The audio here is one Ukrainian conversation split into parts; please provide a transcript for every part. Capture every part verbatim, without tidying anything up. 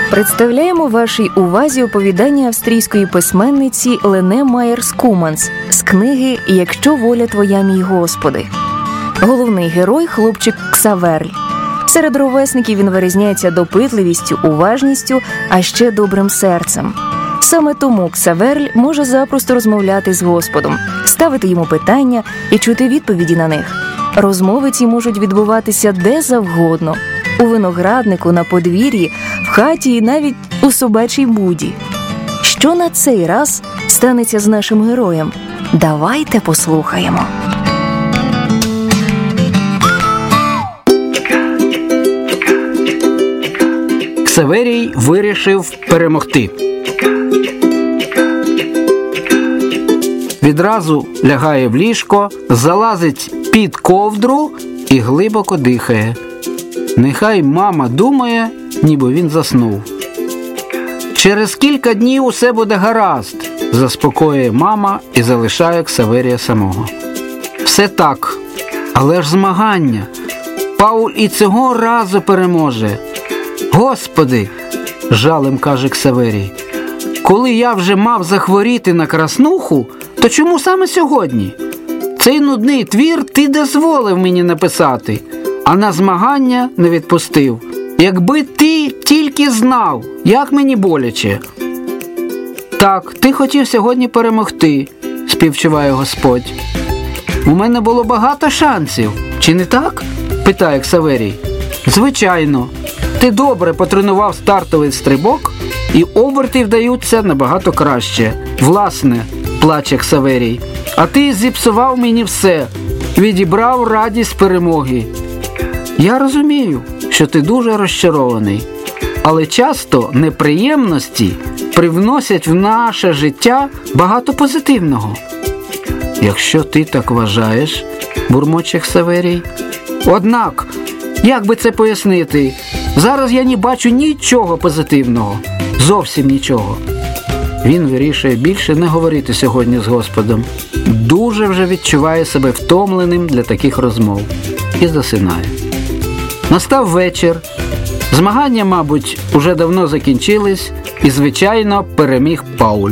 Представляємо вашій увазі оповідання австрійської письменниці Лене Майєрс-Куманс з книги «Якщо воля твоя, мій Господи». Головний герой – хлопчик Ксаверль. Серед ровесників він вирізняється допитливістю, уважністю, а ще добрим серцем. Саме тому Ксаверль може запросто розмовляти з Господом, ставити йому питання і чути відповіді на них. Розмови ці можуть відбуватися де завгодно – у винограднику, на подвір'ї, в хаті і навіть у собачій буді. Що на цей раз станеться з нашим героєм? Давайте послухаємо. Ксаверій вирішив перемогти. Відразу лягає в ліжко, залазить під ковдру і глибоко дихає. Нехай мама думає, ніби він заснув. Через кілька днів усе буде гаразд, заспокоює мама і залишає Ксаверія самого. Все так, але ж змагання. Пауль і цього разу переможе. Господи, жалем каже Ксаверій, коли я вже мав захворіти на краснуху, то чому саме сьогодні? Цей нудний твір ти дозволив мені написати, а на змагання не відпустив. Якби ти тільки знав, як мені боляче. Так, ти хотів сьогодні перемогти, співчуває Господь. У мене було багато шансів, чи не так? Питає Ксаверій. Звичайно, ти добре потренував стартовий стрибок, і оберти вдаються набагато краще. Власне, плаче Ксаверій, а ти зіпсував мені все, відібрав радість перемоги. Я розумію, що ти дуже розчарований, але часто неприємності привносять в наше життя багато позитивного. Якщо ти так вважаєш, бурмоче Ксаверій. Однак, як би це пояснити, зараз я не бачу нічого позитивного, зовсім нічого. Він вирішує більше не говорити сьогодні з Господом. Дуже вже відчуває себе втомленим для таких розмов. І засинає. Настав вечір. Змагання, мабуть, уже давно закінчились, і, звичайно, переміг Пауль.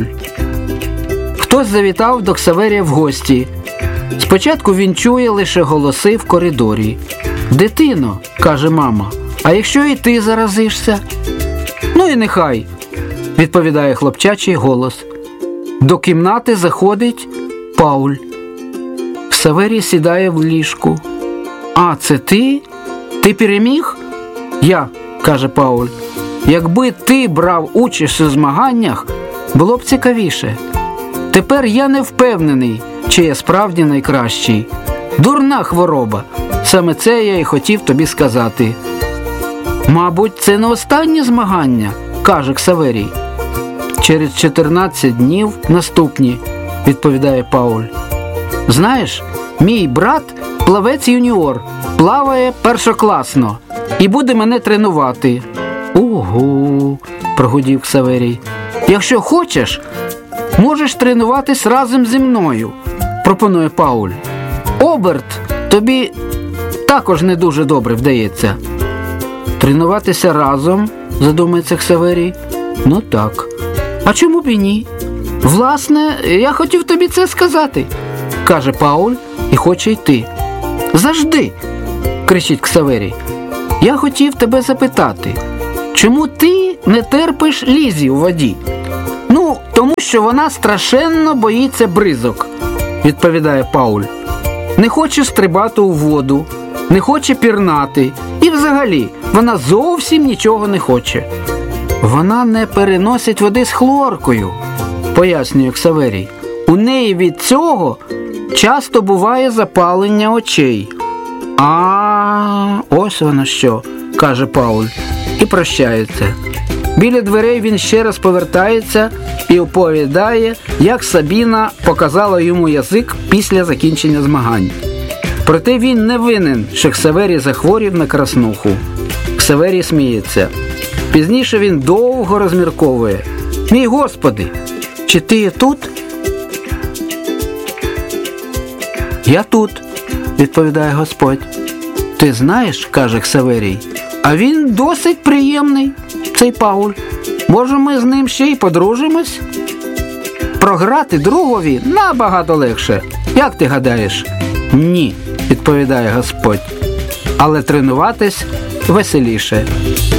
Хтось завітав до Ксаверія в гості. Спочатку він чує лише голоси в коридорі. «Дитино», – каже мама, – «а якщо і ти заразишся?» «Ну і нехай», – відповідає хлопчачий голос. До кімнати заходить Пауль. Ксаверій сідає в ліжку. «А, це ти? Ти переміг?» «Я», – каже Пауль. «Якби ти брав участь у змаганнях, було б цікавіше. Тепер я не впевнений, чи я справді найкращий. Дурна хвороба. Саме це я і хотів тобі сказати». «Мабуть, це не останнє змагання», – каже Ксаверій. «Через чотирнадцять днів наступні», – відповідає Пауль. «Знаєш, мій брат – плавець юніор, плаває першокласно і буде мене тренувати». «Ого», – прогудів Ксаверій. «Якщо хочеш, можеш тренуватись разом зі мною», – пропонує Пауль. «Оберт тобі також не дуже добре вдається». «Тренуватися разом?» – задумається Ксаверій. «Ну так. А чому б і ні? Власне, я хотів тобі це сказати», – каже Пауль і хоче йти. «Завжди», – кричить Ксаверій. «Я хотів тебе запитати, чому ти не терпиш Лізі у воді?» «Ну, тому що вона страшенно боїться бризок», – відповідає Пауль. «Не хоче стрибати у воду, не хоче пірнати, і взагалі вона зовсім нічого не хоче». «Вона не переносить води з хлоркою», – пояснює Ксаверій. «У неї від цього часто буває запалення очей». «А, ось воно що», – каже Пауль і прощається. Біля дверей він ще раз повертається і оповідає, як Сабіна показала йому язик після закінчення змагань. Проте він не винен, що Ксаверій захворів на краснуху. Ксаверій сміється. Пізніше він довго розмірковує. «Мій Господи, чи ти є тут?» «Я тут», – відповідає Господь. «Ти знаєш, – каже Ксаверій, – а він досить приємний, цей Пауль. Може, ми з ним ще й подружимось? Програти другові набагато легше. Як ти гадаєш? Ні, відповідає Господь. Але тренуватись веселіше.